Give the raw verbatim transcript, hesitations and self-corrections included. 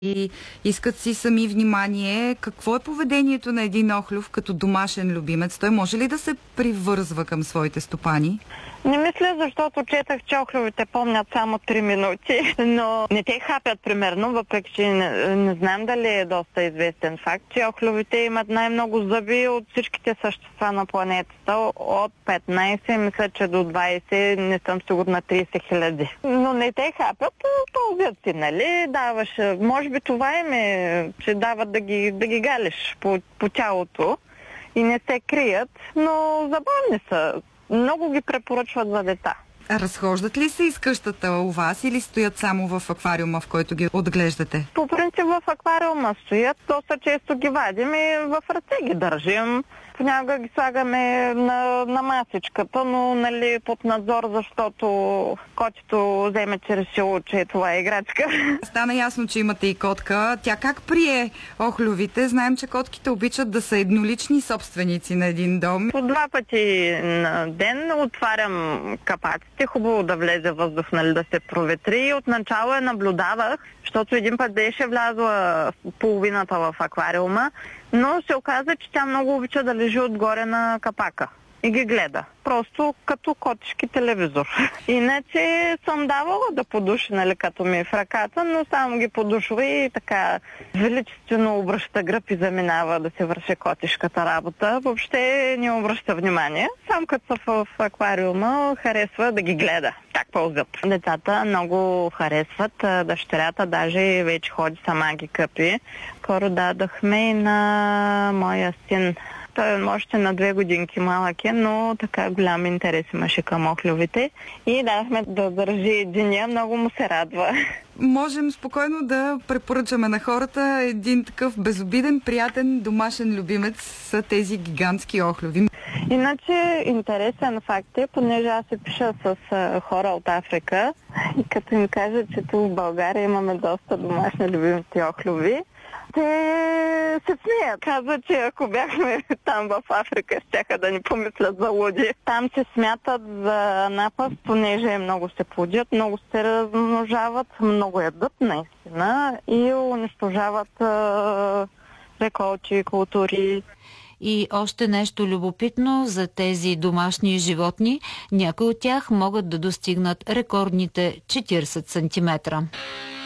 и искат си сами внимание. Какво е поведението на един охлюв като домашен любимец? Той може ли да се привързва към своите стопани? Не мисля, защото четах, че охлювите помнят само три минути, но не те хапят примерно, въпреки че не, не знам дали е доста известен факт, че охлювите имат най-много зъби от всичките същества на планетата, от петнайсет, мисля, че до двайсет, не съм сигурна, трийсет хиляди. Но не те хапят, пълзят си, нали, даваш, може би това им е, че дават да ги, да ги галиш по, по тялото и не се крият, но забавни са. Много ги препоръчват за деца. А разхождат ли се из къщата у вас или стоят само в аквариума, в който ги отглеждате? По принцип в аквариума стоят, доста често ги вадим и в ръце ги държим. Понякога ги слагаме на, на масичката, но нали, под надзор, защото котето вземе, че решило, че това е играчка. Стана ясно, че имате и котка. Тя как прие охлювите? Знаем, че котките обичат да са еднолични собственици на един дом. По два пъти на ден отварям капаците, хубаво да влезе въздух, нали, да се проветри. И отначало я наблюдавах, защото един път беше влязла половината в аквариума, но се оказа, че тя много обича да лежи отгоре на капака и ги гледа. Просто като котишки телевизор. Иначе съм давала да подуши, нали, като ми е в ръката, но само ги подушва и така величествено обръща гръб и заминава да се върши котишката работа. Въобще не обръща внимание. Сам като са в аквариума, харесва да ги гледа. Как пълзят. Децата много харесват. Дъщерята даже вече ходи сама ги къпи. Скоро дадахме и на моя син. Той още на две годинки малък е, но така голям интерес имаше към охлювите. И дадахме да държи единия, много му се радва. Можем спокойно да препоръчаме на хората един такъв безобиден, приятен, домашен любимец са тези гигантски охлюви. Иначе интересен факт е, понеже аз се пиша с хора от Африка и като им кажа, че тук в България имаме доста домашни любимци охлюви, те се смеят. Казват, че ако бяхме там в Африка, щяха да ни помислят за луди. Там се смятат за напаст, понеже много се плодят, много се размножават, много ядат наистина и унищожават е, реколти, култури. И още нещо любопитно за тези домашни животни. Някои от тях могат да достигнат рекордните четирийсет сантиметра.